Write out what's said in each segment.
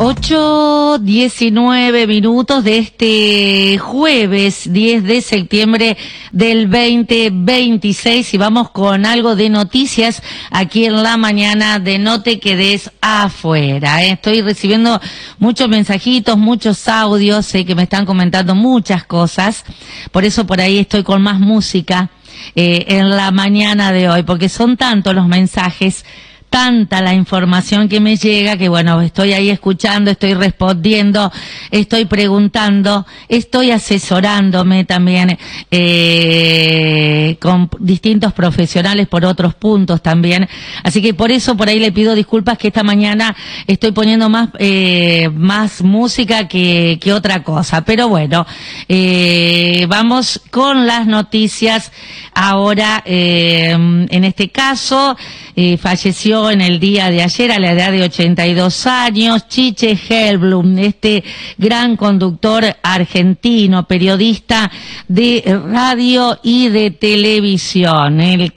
8:19 de este jueves 10 de septiembre del 2026 y vamos con algo de noticias aquí en la mañana de No Te Quedes Afuera. Estoy recibiendo muchos mensajitos, muchos audios, sé que me están comentando muchas cosas, por eso por ahí estoy con más música en la mañana de hoy, porque son tantos los mensajes, tanta la información que me llega que bueno, estoy ahí escuchando, estoy respondiendo, estoy preguntando, estoy asesorándome también con distintos profesionales por otros puntos también, así que por eso por ahí le pido disculpas que esta mañana estoy poniendo más música que otra cosa, pero bueno, vamos con las noticias ahora. En este caso falleció en el día de ayer a la edad de 82 años Chiche Helblum, este gran conductor argentino, periodista de radio y de televisión. Él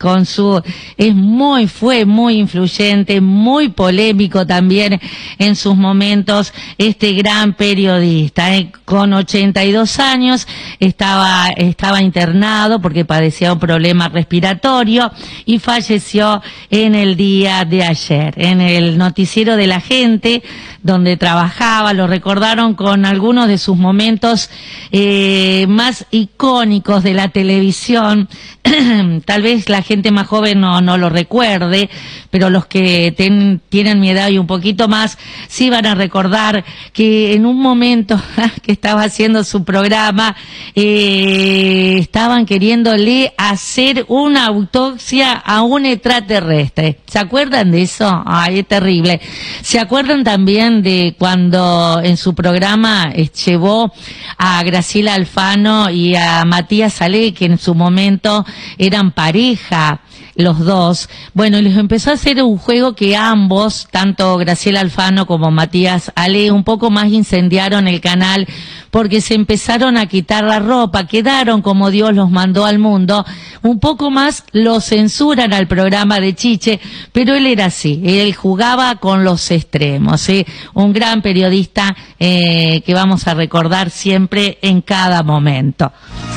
fue muy influyente, muy polémico también en sus momentos, este gran periodista. Con 82 años estaba internado porque padecía un problema respiratorio y falleció en el día de ayer. En el noticiero de la gente donde trabajaba, lo recordaron con algunos de sus momentos más icónicos de la televisión. Tal vez la gente más joven no lo recuerde, pero los que tienen mi edad y un poquito más sí van a recordar que en un momento que estaba haciendo su programa estaban queriéndole hacer una autopsia a un extraterrestre. ¿Se acuerdan de eso? Ay, es terrible. ¿Se acuerdan también de cuando en su programa llevó a Graciela Alfano y a Matías Salé, que en su momento eran pareja los dos? Bueno, les empezó a hacer un juego que ambos, tanto Graciela Alfano como Matías Ale, un poco más incendiaron el canal porque se empezaron a quitar la ropa, quedaron como Dios los mandó al mundo, un poco más lo censuran al programa de Chiche, pero él era así, él jugaba con los extremos, un gran periodista que vamos a recordar siempre en cada momento.